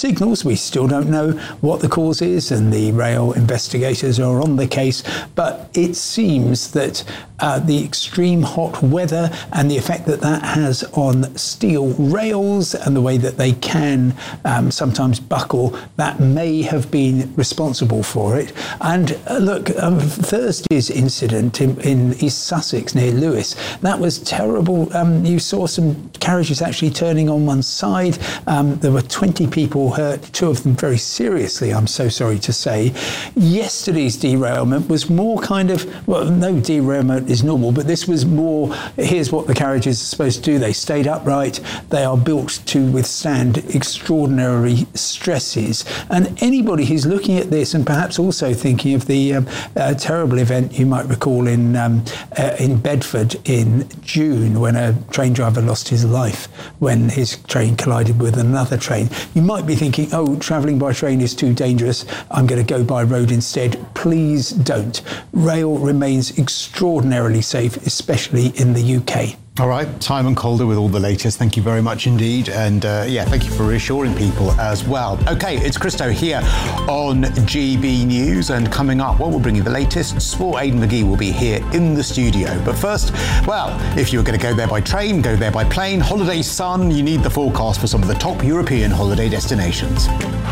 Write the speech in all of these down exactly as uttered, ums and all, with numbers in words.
signals. We still don't know what the cause is, and the rail investigators are on the case, but it seems that uh, the extreme hot weather and the effect that that has on steel rails and the way that they can um, sometimes buckle, that may have been responsible for it. And uh, look, um, Thursday's incident in, in East Sussex near Lewes, that was terrible. Um, you saw some carriages actually turning on one side. Um, there were twenty people hurt, two of them very seriously, I'm so sorry to say. Yesterday's derailment was more kind of, well, no derailment is normal, but this was more, here's what the carriages are supposed to do. They stayed upright. They are built to withstand extraordinary stresses. And anybody who's looking at this and perhaps also thinking of the um, uh, terrible event you might recall in um, uh, in Bedford in June, when a train driver lost his life when his train collided with another train, you might be thinking, oh, travelling by train is too dangerous, I'm going to go by road instead. Please don't. Rail remains extraordinarily safe, especially in the U K. All right, Simon Calder with all the latest. Thank you very much indeed. And uh, yeah, thank you for reassuring people as well. OK, it's Christo here on G B News. And coming up, well, we'll bring you the latest. Sport Aidan McGee will be here in the studio. But first, well, if you're going to go there by train, go there by plane, Holiday Sun, you need the forecast for some of the top European holiday destinations.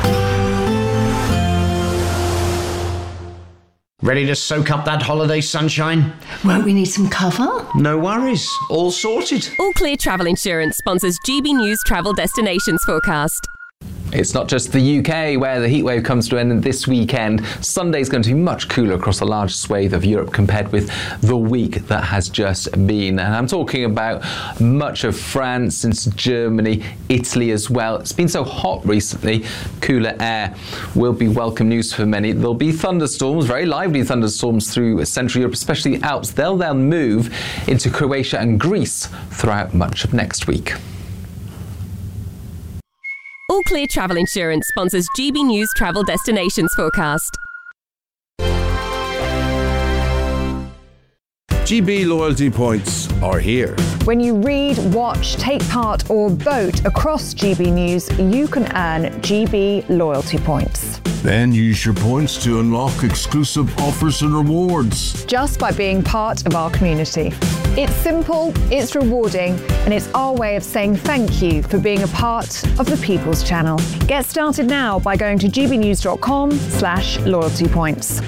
Ready to soak up that holiday sunshine? Won't we need some cover? No worries. All sorted. All Clear Travel Insurance sponsors G B News Travel Destinations Forecast. It's not just the U K where the heatwave comes to an end this weekend. Sunday's going to be much cooler across a large swathe of Europe compared with the week that has just been. And I'm talking about much of France, into Germany, Italy as well. It's been so hot recently, cooler air will be welcome news for many. There'll be thunderstorms, very lively thunderstorms through Central Europe, especially the Alps. They'll then move into Croatia and Greece throughout much of next week. All Clear Travel Insurance sponsors G B News Travel Destinations Forecast. G B loyalty points are here. When you read, watch, take part or vote across G B News, you can earn G B loyalty points. Then use your points to unlock exclusive offers and rewards. Just by being part of our community. It's simple, it's rewarding, and it's our way of saying thank you for being a part of the People's Channel. Get started now by going to gbnews.com slash loyalty points.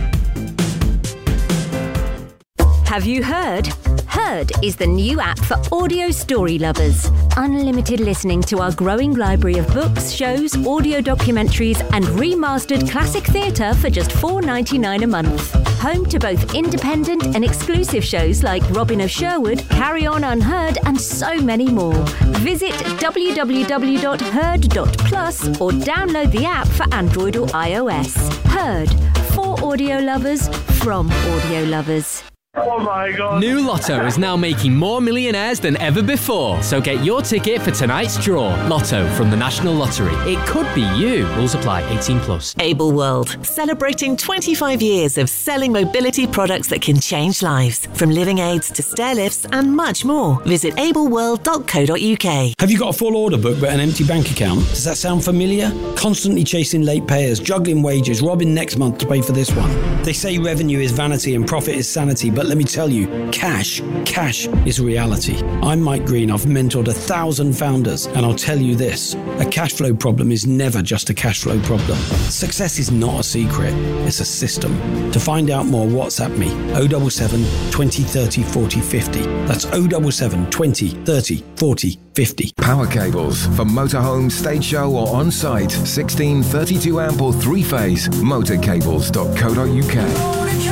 Have you heard? Heard is the new app for audio story lovers. Unlimited listening to our growing library of books, shows, audio documentaries and remastered classic theatre for just four dollars ninety-nine a month. Home to both independent and exclusive shows like Robin of Sherwood, Carry On Unheard and so many more. Visit w w w dot heard dot plus or download the app for Android or iOS. Heard, for audio lovers, from audio lovers. Oh my God. New Lotto is now making more millionaires than ever before. So get your ticket for tonight's draw. Lotto from the National Lottery. It could be you. Rules apply. eighteen plus. Able World, celebrating twenty-five years of selling mobility products that can change lives. From living aids to stair lifts and much more. Visit able world dot co dot u k. Have you got a full order book but an empty bank account? Does that sound familiar? Constantly chasing late payers, juggling wages, robbing next month to pay for this one. They say revenue is vanity and profit is sanity, but let me tell you, cash, cash is reality. I'm Mike Green. I've mentored a thousand founders, and I'll tell you this, a cash flow problem is never just a cash flow problem. Success is not a secret, it's a system. To find out more, WhatsApp me, oh seven seven, twenty, thirty, forty, fifty. That's oh seven seven, twenty, thirty, forty, fifty. Power cables for motorhome, stage show or on-site. sixteen, thirty-two amp or three-phase. motorcables dot co dot u k.